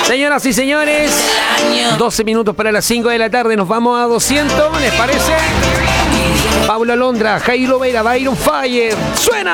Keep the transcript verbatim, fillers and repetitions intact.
Señoras y señores, doce minutos para las cinco de la tarde. Nos vamos a doscientos, ¿les parece? Pablo Alondra, Jairo Vera, Byron Fire. ¡Suena!